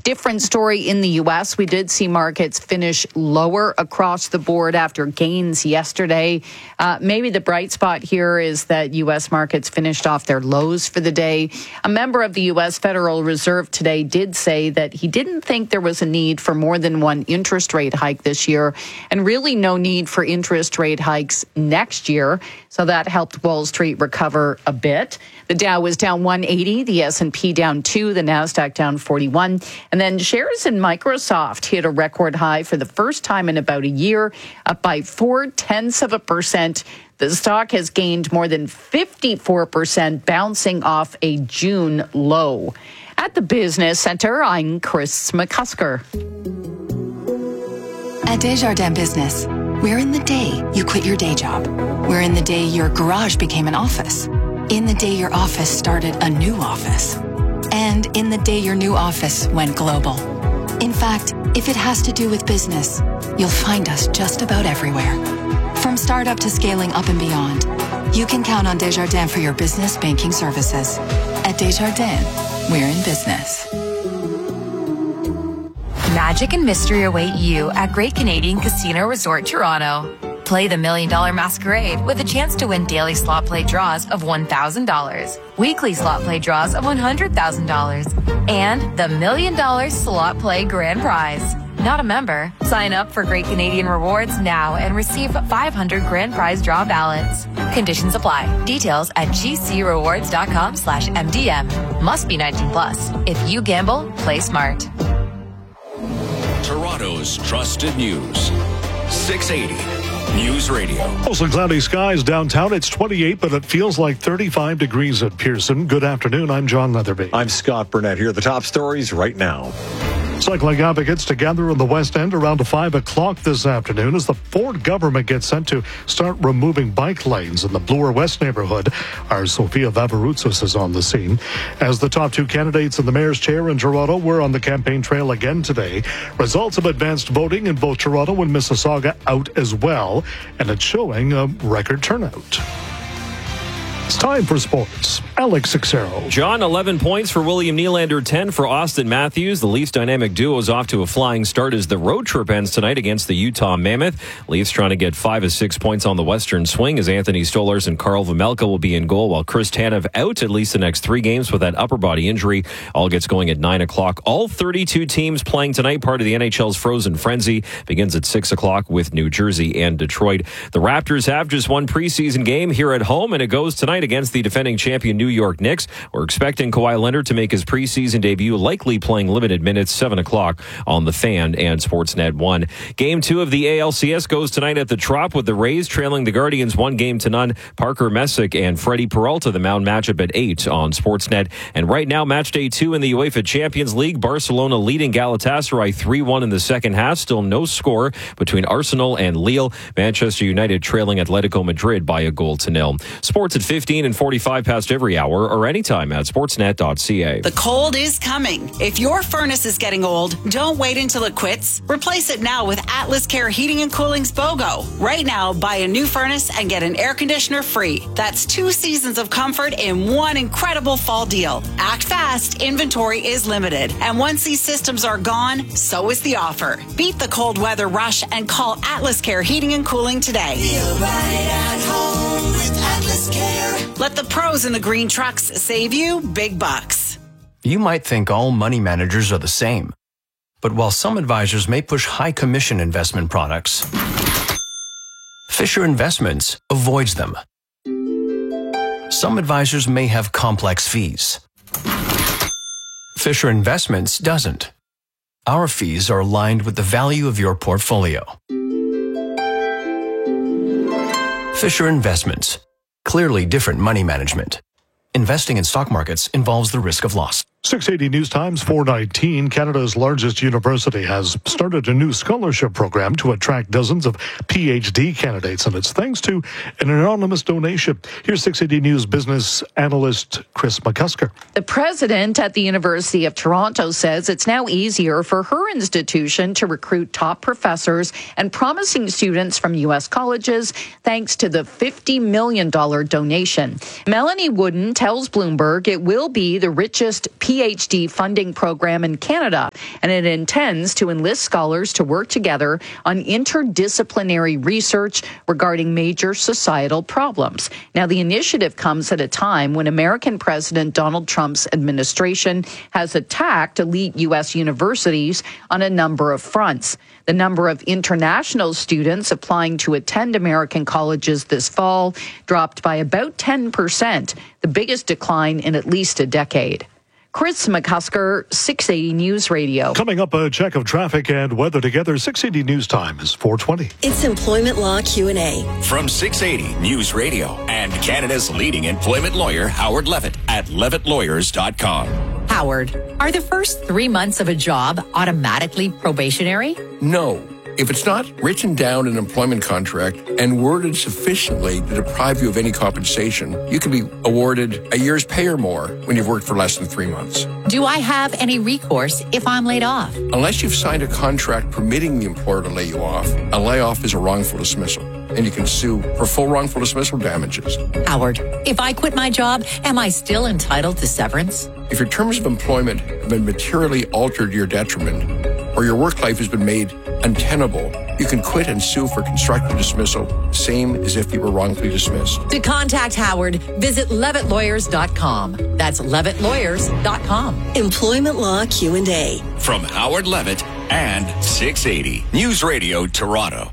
Different story in the U.S. We did see markets finish lower across the board after gains yesterday. Maybe the bright spot here is that U.S. markets finished off their lows for the day. A member of the U.S. Federal Reserve today did say that he didn't think there was a need for more than one interest rate hike this year, and really no need for interest rate hikes next year. So that helped Wall Street recover a bit. The Dow was down 180, the S&P down 2, the Nasdaq down 41. And then shares in Microsoft hit a record high for the first time in about a year, up by 0.4%. The stock has gained more than 54%, bouncing off a June low. At the Business Center, I'm Chris McCusker. At Desjardins Business, we're in the day you quit your day job. We're in the day your garage became an office. In the day your office started a new office. And in the day your new office went global. In fact, if it has to do with business, you'll find us just about everywhere. From startup to scaling up and beyond, you can count on Desjardins for your business banking services. At Desjardins, we're in business. Magic and mystery await you at Great Canadian Casino Resort Toronto. Play the $1 Million Masquerade with a chance to win daily slot play draws of $1,000, weekly slot play draws of $100,000, and the $1 Million Slot Play Grand Prize. Not a member? Sign up for Great Canadian Rewards now and receive 500 grand prize draw ballots. Conditions apply. Details at gcrewards.com/MDM. Must be 19 plus. If you gamble, play smart. Toronto's trusted news. 680 News Radio. Mostly cloudy skies downtown. It's 28, but it feels like 35 degrees at Pearson. Good afternoon. I'm John Leatherby. I'm Scott Burnett. Here are the top stories right now. Cycling advocates together in the West End around 5 o'clock this afternoon as the Ford government gets set to start removing bike lanes in the Bloor West neighborhood. Our Sophia Vavaroutsos is on the scene. As the top two candidates in the mayor's chair in Toronto were on the campaign trail again today, results of advanced voting in both Toronto and Mississauga out as well, and it's showing a record turnout. It's time for sports. Alex Sixero. John, 11 points for William Nylander, 10 for Austin Matthews. The Leafs dynamic duo is off to a flying start as the road trip ends tonight against the Utah Mammoth. Leafs trying to get 5 of 6 points on the Western swing as Anthony Stolarz and Carl Vejmelka will be in goal while Chris Tanev out at least the next 3 games with that upper body injury. All gets going at 9 o'clock. All 32 teams playing tonight, part of the NHL's Frozen Frenzy, begins at 6 o'clock with New Jersey and Detroit. The Raptors have just one preseason game here at home, and it goes tonight against the defending champion New York Knicks. We're expecting Kawhi Leonard to make his preseason debut, likely playing limited minutes, 7 o'clock on The Fan and Sportsnet 1. Game 2 of the ALCS goes tonight at the Trop with the Rays trailing the Guardians 1-0. Parker Messick and Freddie Peralta, the mound matchup at 8 on Sportsnet. And right now, match day 2 in the UEFA Champions League. Barcelona leading Galatasaray 3-1 in the second half. Still no score between Arsenal and Lille. Manchester United trailing Atletico Madrid by 1-0. Sports at 15 and 45 past every hour or anytime at sportsnet.ca. The cold is coming. If your furnace is getting old, don't wait until it quits. Replace it now with Atlas Care Heating and Cooling's BOGO. Right now, buy a new furnace and get an air conditioner free. That's 2 seasons of comfort in one incredible fall deal. Act fast. Inventory is limited. And once these systems are gone, so is the offer. Beat the cold weather rush and call Atlas Care Heating and Cooling today. Feel right at home with Atlas Care. Let the pros in the green trucks save you big bucks. You might think all money managers are the same. But while some advisors may push high commission investment products, Fisher Investments avoids them. Some advisors may have complex fees. Fisher Investments doesn't. Our fees are aligned with the value of your portfolio. Fisher Investments. Clearly different money management. Investing in stock markets involves the risk of loss. 680 News Times 419. Canada's largest university has started a new scholarship program to attract dozens of PhD candidates, and it's thanks to an anonymous donation. Here's 680 News business analyst Chris McCusker. The president at the University of Toronto says it's now easier for her institution to recruit top professors and promising students from U.S. colleges thanks to the $50 million donation. Melanie Wooden tells Bloomberg it will be the richest PhD funding program in Canada and it intends to enlist scholars to work together on interdisciplinary research regarding major societal problems. Now, the initiative comes at a time when American President Donald Trump's administration has attacked elite U.S. universities on a number of fronts. The number of international students applying to attend American colleges this fall dropped by about 10%, the biggest decline in at least a decade. Chris McCusker, 680 News Radio. Coming up, a check of traffic and weather together. 680 News Time is 4:20. It's Employment Law Q&A. From 680 News Radio and Canada's leading employment lawyer, Howard Levitt, at levittlawyers.com. Howard, are the first 3 months of a job automatically probationary? No. If it's not written down in an employment contract and worded sufficiently to deprive you of any compensation, you can be awarded a year's pay or more when you've worked for less than 3 months. Do I have any recourse if I'm laid off? Unless you've signed a contract permitting the employer to lay you off, a layoff is a wrongful dismissal, and you can sue for full wrongful dismissal damages. Howard, if I quit my job, am I still entitled to severance? If your terms of employment have been materially altered to your detriment, or your work life has been made untenable, you can quit and sue for constructive dismissal, same as if you were wrongfully dismissed. To contact Howard, visit levittlawyers.com. That's levittlawyers.com. Employment Law Q&A. From Howard Levitt and 680 News Radio Toronto.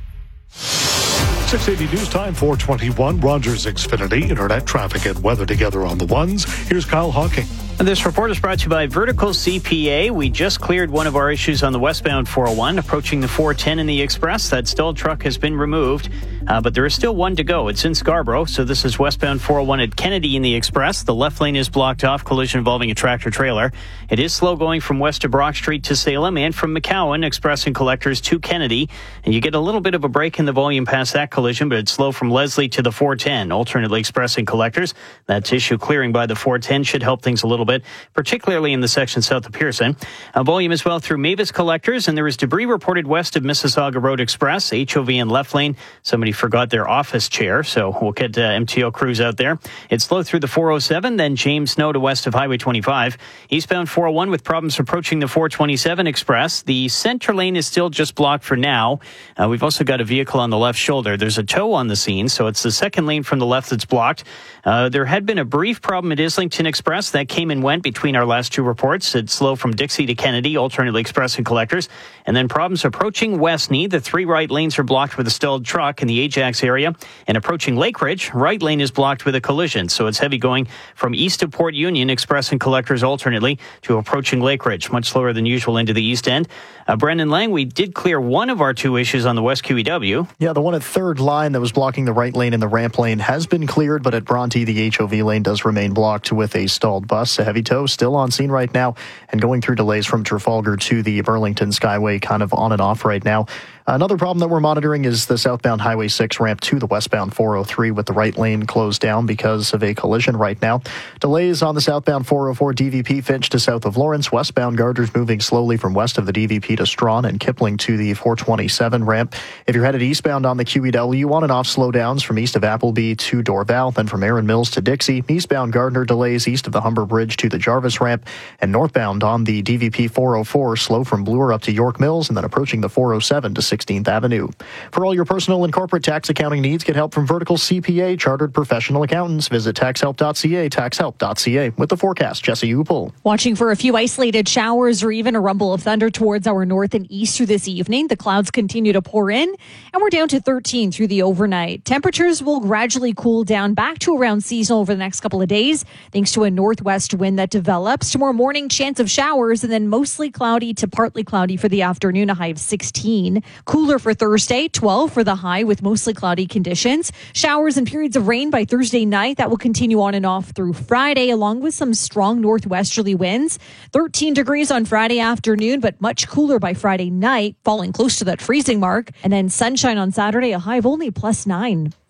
680 News Time, 421. Rogers Xfinity, internet traffic and weather together on the ones. Here's Kyle Hawking. This report is brought to you by Vertical CPA. We just cleared one of our issues on the westbound 401, approaching the 410 in the Express. That stalled truck has been removed, but there is still one to go. It's in Scarborough, so this is westbound 401 at Kennedy in the Express. The left lane is blocked off, collision involving a tractor-trailer. It is slow going from west to Brock Street to Salem and from McCowan, Express and Collectors to Kennedy. And you get a little bit of a break in the volume past that collision, but it's slow from Leslie to the 410, alternately Express and Collectors. That issue clearing by the 410 should help things a little bit, particularly in the section south of Pearson. Volume as well through Mavis Collectors, and there is debris reported west of Mississauga Road Express, HOV in left lane. Somebody forgot their office chair, so we'll get MTO crews out there. It's slow through the 407, then James Snow to west of Highway 25. Eastbound 401 with problems approaching the 427 Express. The center lane is still just blocked for now. We've also got a vehicle on the left shoulder. There's a tow on the scene, so it's the second lane from the left that's blocked. There had been a brief problem at Islington Express. That came and went between our last two reports. It's slow from Dixie to Kennedy, alternately Express and Collectors. And then problems approaching Westney. The three right lanes are blocked with a stalled truck in the Ajax area. And approaching Lakeridge, right lane is blocked with a collision. So it's heavy going from east of Port Union, Express and Collectors alternately, to approaching Lakeridge. Much slower than usual into the east end. Brendan Lang, we did clear one of our two issues on the West QEW. Yeah, the one at Third Line that was blocking the right lane and the ramp lane has been cleared, but at Bronte, the HOV lane does remain blocked with a stalled bus. A heavy tow still on scene right now and going through delays from Trafalgar to the Burlington Skyway, kind of on and off right now. Another problem that we're monitoring is the southbound Highway 6 ramp to the westbound 403 with the right lane closed down because of a collision right now. Delays on the southbound 404 DVP Finch to south of Lawrence. Westbound Gardner's moving slowly from west of the DVP to Strawn and Kipling to the 427 ramp. If you're headed eastbound on the QEW, on and off slowdowns from east of Appleby to Dorval, then from Erin Mills to Dixie. Eastbound Gardner delays east of the Humber Bridge to the Jarvis ramp, and northbound on the DVP 404 slow from Bloor up to York Mills and then approaching the 407 to 16th Avenue. For all your personal and corporate tax accounting needs, get help from Vertical CPA, chartered professional accountants. Visit taxhelp.ca, taxhelp.ca. With the forecast, Jesse Upel. Watching for a few isolated showers or even a rumble of thunder towards our north and east through this evening. The clouds continue to pour in, and we're down to 13 through the overnight. Temperatures will gradually cool down back to around seasonal over the next couple of days, thanks to a northwest wind that develops. Tomorrow morning, chance of showers, and then mostly cloudy to partly cloudy for the afternoon, a high of 16. Cooler for Thursday, 12 for the high with mostly cloudy conditions. Showers and periods of rain by Thursday night. That will continue on and off through Friday, along with some strong northwesterly winds. 13 degrees on Friday afternoon, but much cooler by Friday night, falling close to that freezing mark. And then sunshine on Saturday, a high of only +9.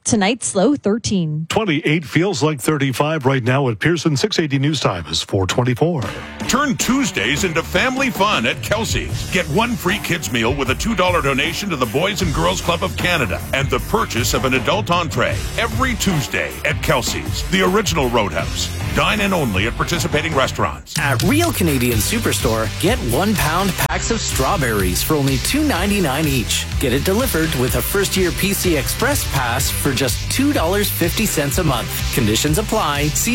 Tonight's low 13. 28 feels like 35 right now at Pearson. 680 News Time is 4:24. Turn Tuesdays into family fun at Kelsey's. Get one free kids meal with a $2 donation to the Boys and Girls Club of Canada and the purchase of an adult entree every Tuesday at Kelsey's, the original Roadhouse. Dine in only at participating restaurants. At Real Canadian Superstore, get 1 pound packs of strawberries for only $2.99 each. Get it delivered with a first-year PC Express pass for just $2.50 a month. Conditions apply. See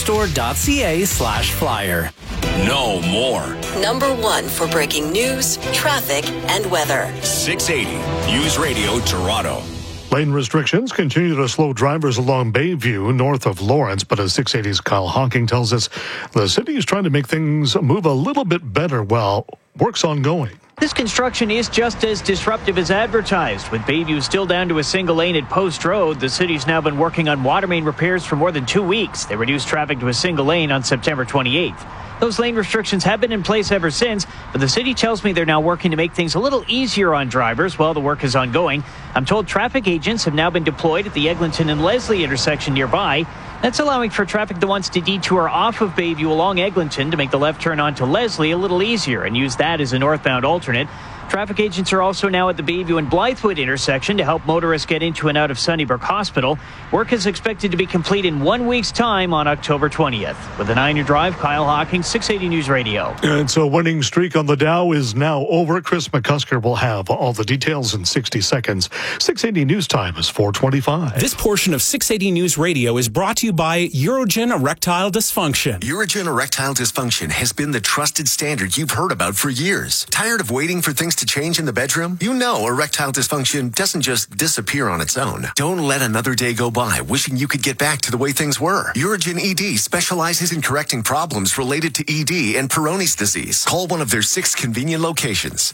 superstore.ca/flyer. Know more. Number 1 for breaking news, traffic, and weather. 680 News Radio Toronto. Lane restrictions continue to slow drivers along Bayview north of Lawrence, but as 680's Kyle Hawking tells us, the city is trying to make things move a little bit better while work's ongoing. This construction is just as disruptive as advertised. With Bayview still down to a single lane at Post Road, the city's now been working on water main repairs for more than 2 weeks. They reduced traffic to a single lane on September 28th. Those lane restrictions have been in place ever since, but the city tells me they're now working to make things a little easier on drivers while the work is ongoing. I'm told traffic agents have now been deployed at the Eglinton and Leslie intersection nearby. That's allowing for traffic that wants to detour off of Bayview along Eglinton to make the left turn onto Leslie a little easier and use that as a northbound alternate. Traffic agents are also now at the Bayview and Blythewood intersection to help motorists get into and out of Sunnybrook Hospital. Work is expected to be complete in 1 week's time on October 20th. With the 9-year drive, Kyle Hawking, 680 News Radio. And so winning streak on the Dow is now over. Chris McCusker will have all the details in 60 seconds. 680 News Time is 4:25. This portion of 680 News Radio is brought to you by Urogen Erectile Dysfunction. Urogen Erectile Dysfunction has been the trusted standard you've heard about for years. Tired of waiting for things to change in the bedroom? You know erectile dysfunction doesn't just disappear on its own. Don't let another day go by wishing you could get back to the way things were. Urogen ED specializes in correcting problems related to ED and Peyronie's disease. Call one of their 6 convenient locations.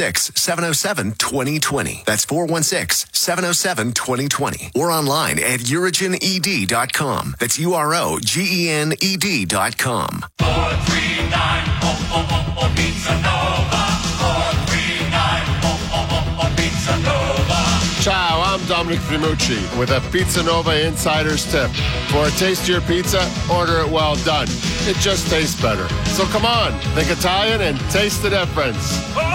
416-707-2020. That's 416-707-2020. Or online at urogened.com. That's UROGENED.com. 439 Pizza Nova. Ciao, I'm Dominic Primucci with a Pizza Nova Insider's tip. For a tastier pizza, order it well done. It just tastes better. So come on, think Italian and taste the difference.